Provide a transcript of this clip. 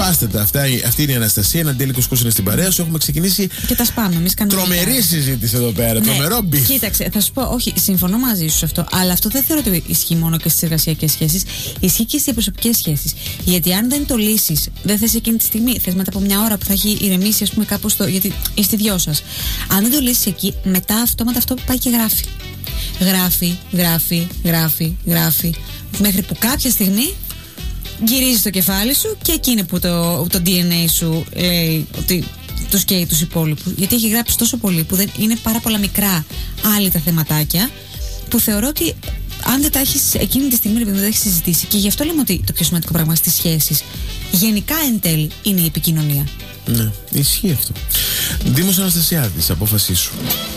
Σπάστε τα. Αυτή είναι η Αναστασία. Ένα τέλειο είναι στην παρέα σου. Έχουμε ξεκινήσει. Και τα σπάμε. Εμείς κάνουμε. Τρομερή συζήτηση εδώ πέρα. Ναι. Τρομερό μπιφ. Κοίταξε, θα σου πω, όχι, συμφωνώ μαζί σου σε αυτό. Αλλά αυτό δεν θεωρώ ότι ισχύει μόνο και στις εργασιακές σχέσεις. Ισχύει και στις προσωπικές σχέσεις. Γιατί αν δεν το λύσεις, δεν θες εκείνη τη στιγμή. Θες μετά από μια ώρα που θα έχει ηρεμήσει, ας πούμε, κάπως το. Γιατί είστε δυο σας. Αν δεν το λύσεις εκεί, μετά αυτόματα αυτό πάει και γράφει. Γράφει. Μέχρι που κάποια στιγμή γυρίζει το κεφάλι σου και εκείνη που το DNA σου λέει ότι τους καίει τους υπόλοιπους. Γιατί έχει γράψει τόσο πολύ που δεν είναι πάρα πολλά μικρά άλλοι τα θεματάκια που θεωρώ ότι αν δεν τα έχεις εκείνη τη στιγμή δεν τα έχεις συζητήσει. Και γι' αυτό λέμε ότι το πιο σημαντικό πράγμα στις σχέσεις γενικά εν τέλει είναι η επικοινωνία. Ναι, ισχύει αυτό. Δήμος Αναστασιάδης, απόφασή σου.